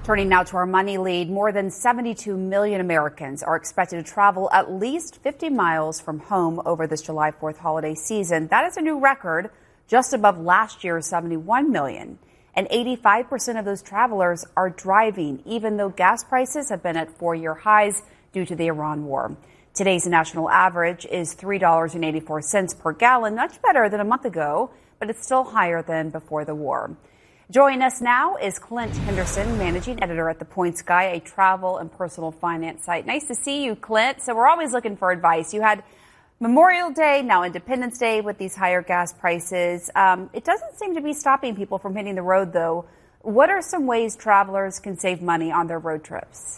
Turning now to our money lead, more than 72 million Americans are expected to travel at least 50 miles from home over this July 4th holiday season. That is a new record, just above last year's 71 million. And 85% of those travelers are driving, even though gas prices have been at 4-year highs due to the Iran war. Today's national average is $3.84 per gallon, much better than a month ago, but it's still higher than before the war. Joining us now is Clint Henderson, managing editor at The Points Guy, a travel and personal finance site. Nice to see you, Clint. So we're always looking for advice. You had Memorial Day, now Independence Day with these higher gas prices. It doesn't seem to be stopping people from hitting the road, though. What are some ways travelers can save money on their road trips?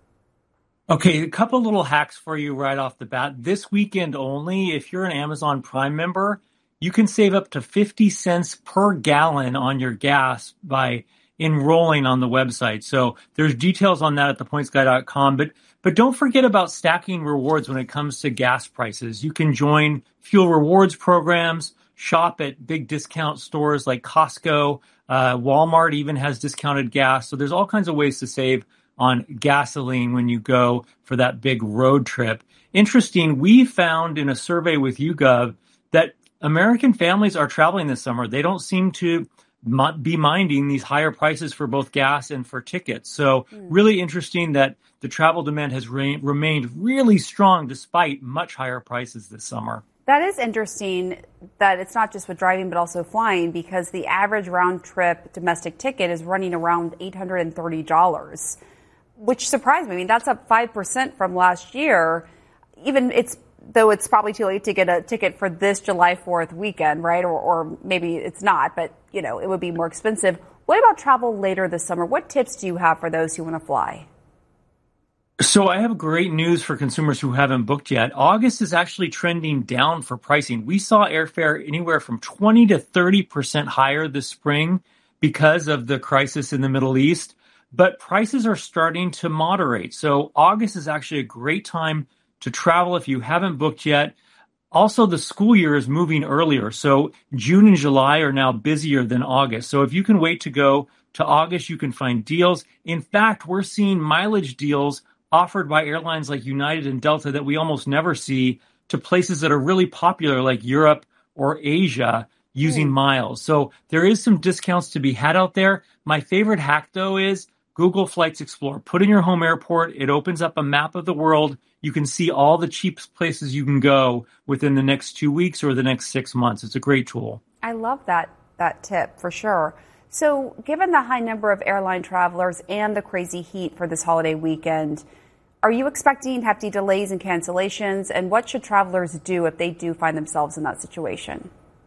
Okay, a couple little hacks for you right off the bat. This weekend only, if you're an Amazon Prime member, you can save up to 50 cents per gallon on your gas by enrolling on the website. So there's details on that at thepointsguy.com. But don't forget about stacking rewards when it comes to gas prices. You can join fuel rewards programs, shop at big discount stores like Costco. Walmart even has discounted gas. So there's all kinds of ways to save on gasoline when you go for that big road trip. Interesting, we found in a survey with YouGov that American families are traveling this summer. They don't seem to be minding these higher prices for both gas and for tickets. So really interesting that the travel demand has remained really strong despite much higher prices this summer. That is interesting that it's not just with driving but also flying, because the average round trip domestic ticket is running around $830, which surprised me. I mean, that's up 5% from last year. Though it's probably too late to get a ticket for this July 4th weekend, right? Or maybe it's not, but, it would be more expensive. What about travel later this summer? What tips do you have for those who want to fly? So I have great news for consumers who haven't booked yet. August is actually trending down for pricing. We saw airfare anywhere from 20 to 30% higher this spring because of the crisis in the Middle East, but prices are starting to moderate. So August is actually a great time to travel if you haven't booked yet. Also, the school year is moving earlier. So June and July are now busier than August. So if you can wait to go to August, you can find deals. In fact, we're seeing mileage deals offered by airlines like United and Delta that we almost never see to places that are really popular like Europe or Asia using miles. So there is some discounts to be had out there. My favorite hack, though, is Google Flights Explorer. Put in your home airport. It opens up a map of the world. You can see all the cheapest places you can go within the next 2 weeks or the next 6 months. It's a great tool. I love that tip for sure. So given the high number of airline travelers and the crazy heat for this holiday weekend, are you expecting hefty delays and cancellations? And what should travelers do if they do find themselves in that situation?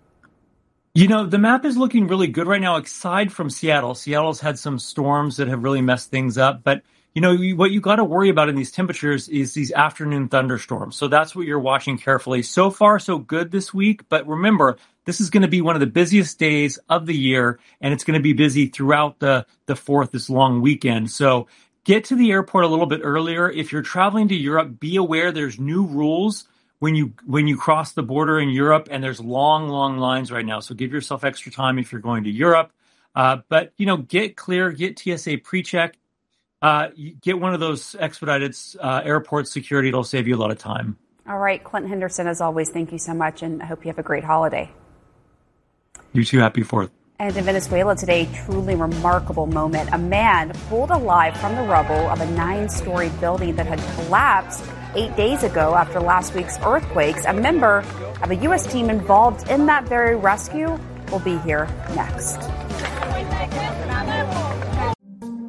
The map is looking really good right now, aside from Seattle. Seattle's had some storms that have really messed things up. But, what you got to worry about in these temperatures is these afternoon thunderstorms. So that's what you're watching carefully. So far, so good this week. But remember, this is going to be one of the busiest days of the year, and it's going to be busy throughout the 4th, this long weekend. So get to the airport a little bit earlier. If you're traveling to Europe, be aware there's new rules when you cross the border in Europe, and there's long lines right now. So give yourself extra time if you're going to Europe. But get clear, get TSA pre-check, get one of those expedited airport security. It'll save you a lot of time. All right, Clint Henderson, as always, thank you so much, and I hope you have a great holiday. You too. Happy 4th. And in Venezuela today, truly remarkable moment. A man pulled alive from the rubble of a 9-story building that had collapsed 8 days ago after last week's earthquakes. A member of a U.S. team involved in that very rescue will be here next.